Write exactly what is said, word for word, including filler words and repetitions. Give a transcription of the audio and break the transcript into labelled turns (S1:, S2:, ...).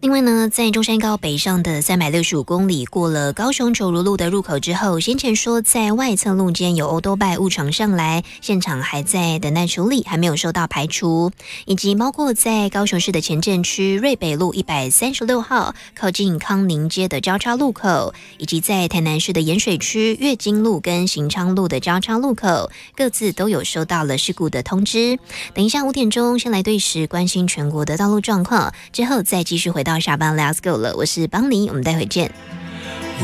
S1: 另外呢，在中山高北上的三百六十五公里过了高雄九如路的入口之后，先前说在外侧路间有欧多拜误闯上来，现场还在等待处理，还没有收到排除，以及包括在高雄市的前镇区瑞北路一百三十六号靠近康宁街的交叉路口，以及在台南市的盐水区月经路跟行昌路的交叉路口，各自都有收到了事故的通知。等一下五点钟先来对时关心全国的道路状况，之后再继续回到下班 Let's Go 了，我是邦尼，我们待会见。